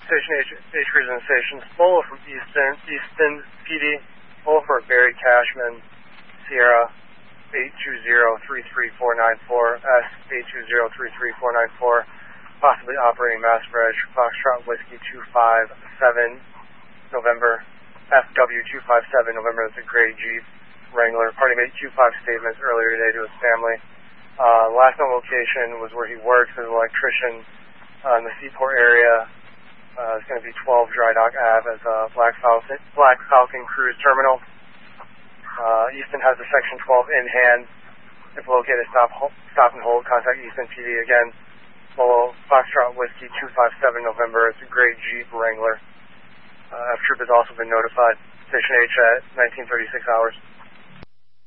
Station H Cruising Station. Bolo from Easton PD. Bolo for Barry Cashman, Sierra 820-33494, S820-33494, possibly operating Mass Reg, Foxtrot Whiskey 257 November, FW257 November. That's a gray Jeep Wrangler. Party made Q5 statements earlier today to his family. Last known location was where he works as an electrician in the Seaport area. It's going to be 12 Dry Dock Ave as a Black Falcon Cruise Terminal. Easton has the Section 12 in hand. If located, stop and hold. Contact Easton PD again. Bolo Foxtrot Whiskey 257 November. It's a gray Jeep Wrangler. F Troop has also been notified. Station H at 1936 hours.